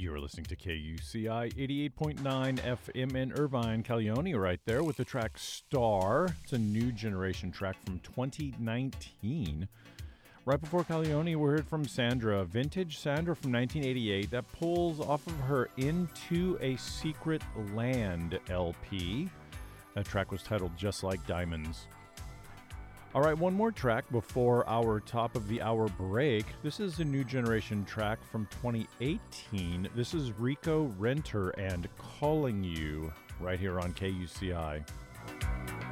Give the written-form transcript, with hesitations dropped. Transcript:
You're listening to KUCI 88.9 FM in Irvine. Calioni right there with the track Star. It's a new generation track from 2019. Right before Calioni, we heard from Sandra, vintage Sandra from 1988 that pulls off of her Into a Secret Land LP. That track was titled Just Like Diamonds. All right, one more track before our top of the hour break. This is a new generation track from 2018. This is Rico Renter and Calling You right here on KUCI.